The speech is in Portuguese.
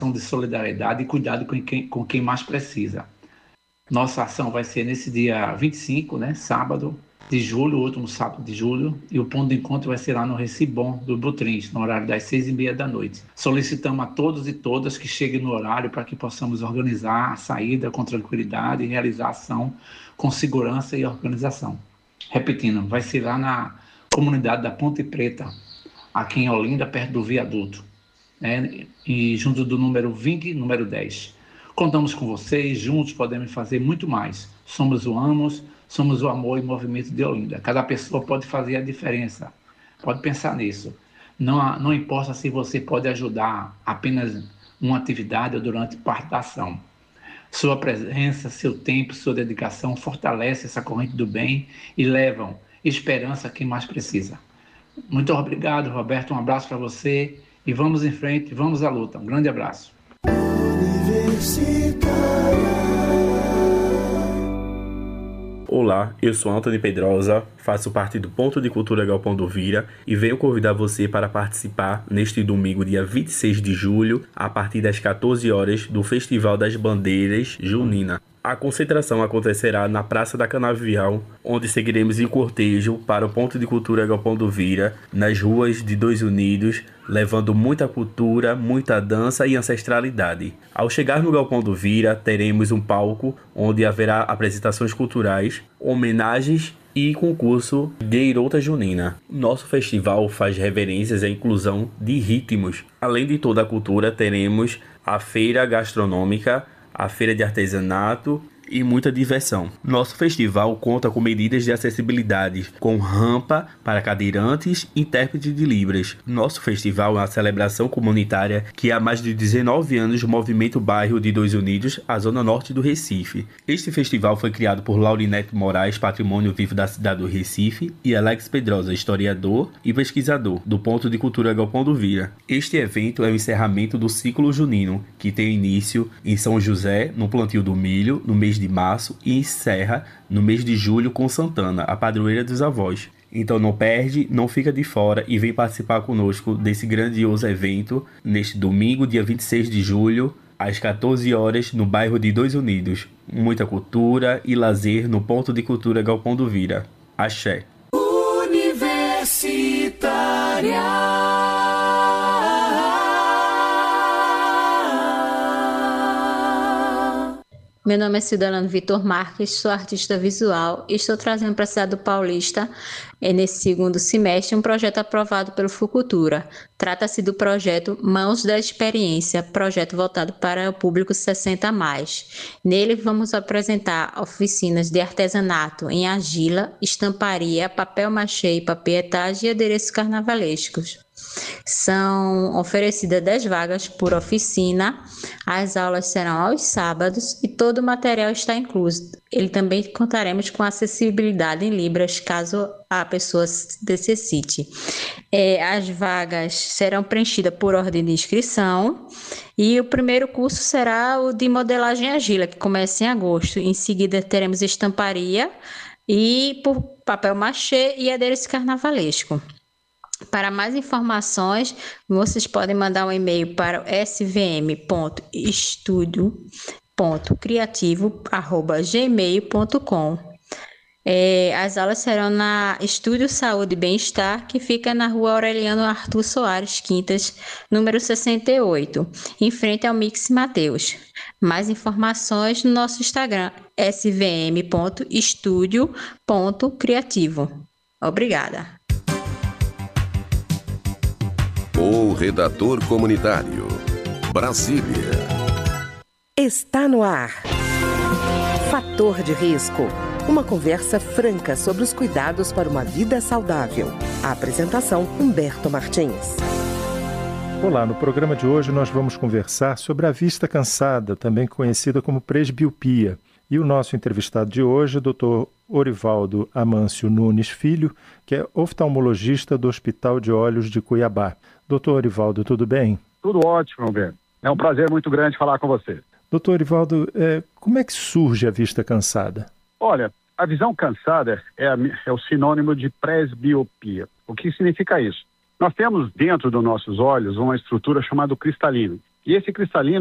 de solidariedade e cuidado com quem mais precisa. Nossa ação vai ser nesse dia 25, né, sábado de julho, o último sábado de julho, e o ponto de encontro vai ser lá no Recibom do Butrins, no horário das 6h30 da noite. Solicitamos a todos e todas que cheguem no horário para que possamos organizar a saída com tranquilidade e realizar a ação com segurança e organização. Repetindo, vai ser lá na comunidade da Ponte Preta, aqui em Olinda, perto do viaduto, né? E junto do número 20 e número 10. Contamos com vocês, juntos podemos fazer muito mais. Somos o AMOS, somos o Amor e Movimento de Olinda. Cada pessoa pode fazer a diferença. Pode pensar nisso. Não importa se você pode ajudar apenas uma atividade ou durante parte da ação. Sua presença, seu tempo, sua dedicação fortalece essa corrente do bem e levam esperança a quem mais precisa. Muito obrigado, Roberto. Um abraço para você e vamos em frente, vamos à luta. Um grande abraço. Olá, eu sou Antônio Pedrosa, faço parte do Ponto de Cultura Galpão do Vira e venho convidar você para participar neste domingo, dia 26 de julho, a partir das 14 horas, do Festival das Bandeiras Junina. A concentração acontecerá na Praça da Canavial, onde seguiremos em cortejo para o Ponto de Cultura Galpão do Vira, nas ruas de Dois Unidos, levando muita cultura, muita dança e ancestralidade. Ao chegar no Galpão do Vira, teremos um palco onde haverá apresentações culturais, homenagens e concurso de Eirota Junina. Nosso festival faz reverências à inclusão de ritmos. Além de toda a cultura, teremos a feira gastronômica, a feira de artesanato e muita diversão. Nosso festival conta com medidas de acessibilidade, com rampa para cadeirantes e intérprete de Libras. Nosso festival é uma celebração comunitária que há mais de 19 anos movimenta o bairro de Dois Unidos, a zona norte do Recife. Este festival foi criado por Laurinete Moraes, patrimônio vivo da cidade do Recife, e Alex Pedrosa, historiador e pesquisador do Ponto de Cultura Galpão do Vira. Este evento é o encerramento do ciclo junino, que tem início em São José, no plantio do milho, no mês de março, e encerra no mês de julho com Santana, a padroeira dos avós. Então não perde, não fica de fora e vem participar conosco desse grandioso evento neste domingo, dia 26 de julho, às 14 horas, no bairro de Dois Unidos. Muita cultura e lazer no Ponto de Cultura Galpão do Vira. Axé. Universitária. Meu nome é Cidadano Vitor Marques, sou artista visual e estou trazendo para a cidade do Paulista, nesse segundo semestre, um projeto aprovado pelo Fucultura. Trata-se do projeto Mãos da Experiência, projeto voltado para o público 60+. Nele vamos apresentar oficinas de artesanato em argila, estamparia, papel machê e papietagem e adereços carnavalescos. São oferecidas 10 vagas por oficina, as aulas serão aos sábados e todo o material está incluso. Ele também contaremos com acessibilidade em Libras, caso a pessoa necessite. As vagas serão preenchidas por ordem de inscrição e o primeiro curso será o de modelagem argila, que começa em agosto. Em seguida teremos estamparia e por papel machê e adereço carnavalesco. Para mais informações, vocês podem mandar um e-mail para svm.estudio.criativo@gmail.com. As aulas serão na Estúdio Saúde e Bem-Estar, que fica na rua Aureliano Arthur Soares Quintas, número 68, em frente ao Mix Mateus. Mais informações no nosso Instagram, svm.estudio.criativo. Obrigada. O Redator Comunitário. Brasília. Está no ar. Fator de risco. Uma conversa franca sobre os cuidados para uma vida saudável. A apresentação, Humberto Martins. Olá, no programa de hoje nós vamos conversar sobre a vista cansada, também conhecida como presbiopia. E o nosso entrevistado de hoje, o Dr. Orivaldo Amâncio Nunes Filho, que é oftalmologista do Hospital de Olhos de Cuiabá. Doutor Orivaldo, tudo bem? Tudo ótimo, Roberto. É um prazer muito grande falar com você. Doutor Orivaldo, como é que surge a vista cansada? Olha, a visão cansada é o sinônimo de presbiopia. O que significa isso? Nós temos dentro dos nossos olhos uma estrutura chamada cristalino. E esse cristalino